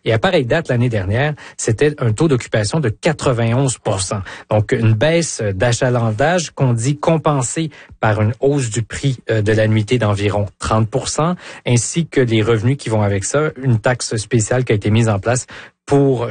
Et à pareille date, l'année dernière, c'était un taux d'occupation de 91%. Donc, une baisse d'achalandage qu'on dit compensée par une hausse du prix de la nuitée d'environ 30%, ainsi que les revenus qui vont avec ça, une taxe spéciale qui a été mise en place pour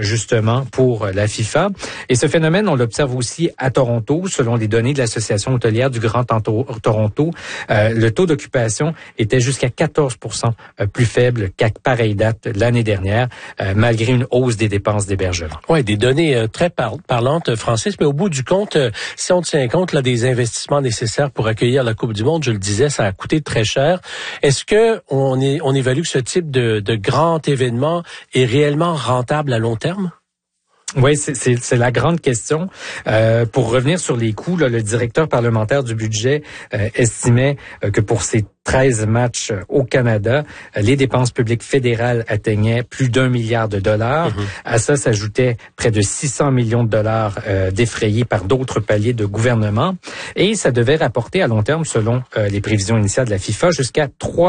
la FIFA. Et ce phénomène, on l'observe aussi à Toronto. Selon les données de l'Association hôtelière du Grand Toronto, le taux d'occupation était jusqu'à 14% plus faible qu'à pareille date l'année dernière, malgré une hausse des dépenses d'hébergement. Oui, des données très parlantes, Francis, mais au bout du compte, si on tient compte là, des investissements nécessaires pour accueillir la Coupe du Monde, je le disais, ça a coûté très cher. Est-ce que on évalue que ce type de grand événement est réellement rentable à long terme? Oui, c'est la grande question. Pour revenir sur les coûts, là, le directeur parlementaire du budget estimait que pour ces 13 matchs au Canada, les dépenses publiques fédérales atteignaient plus d'1 milliard de dollars. À ça s'ajoutait près de 600 millions de dollars défrayés par d'autres paliers de gouvernement. Et ça devait rapporter à long terme, selon les prévisions initiales de la FIFA, jusqu'à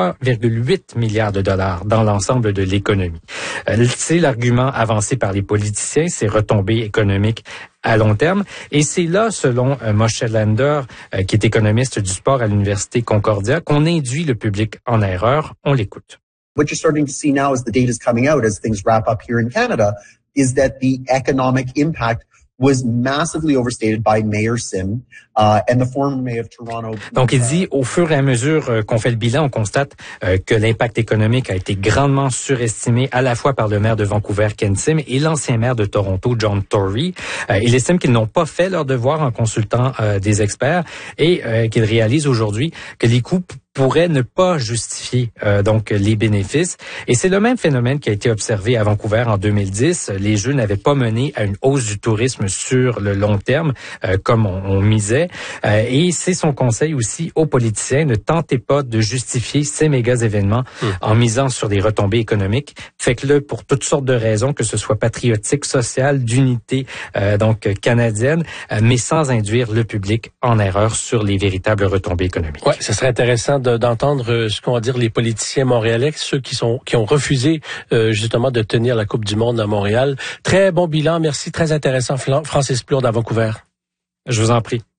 3,8 milliards de dollars dans l'ensemble de l'économie. C'est l'argument avancé par les politiciens, ces retombées économiques à long terme. Et c'est là, selon Moshe Lander, qui est économiste du sport à l'Université Concordia, qu'on induit le public en erreur. On l'écoute. What you're starting to see now as the data is coming out, as things wrap up here in Canada, is that the economic impact was massively overstated by Mayor Sim and the former mayor of Toronto. Donc, il dit, au fur et à mesure qu'on fait le bilan, on constate que l'impact économique a été grandement surestimé à la fois par le maire de Vancouver, Ken Sim, et l'ancien maire de Toronto, John Tory. Il estime qu'ils n'ont pas fait leur devoir en consultant des experts et qu'ils réalisent aujourd'hui que les coûts pourrait ne pas justifier donc les bénéfices. Et c'est le même phénomène qui a été observé à Vancouver en 2010. Les Jeux n'avaient pas mené à une hausse du tourisme sur le long terme, comme on misait. Et c'est son conseil aussi aux politiciens, ne tentez pas de justifier ces méga événements en misant sur des retombées économiques. Faites-le pour toutes sortes de raisons, que ce soit patriotique, sociale, d'unité donc canadienne, mais sans induire le public en erreur sur les véritables retombées économiques. Ouais, ça serait intéressant d'entendre ce qu'ont à dire les politiciens montréalais, ceux qui ont refusé justement de tenir la Coupe du Monde à Montréal. Très bon bilan, merci, très intéressant, Francis Plourde à Vancouver. Je vous en prie.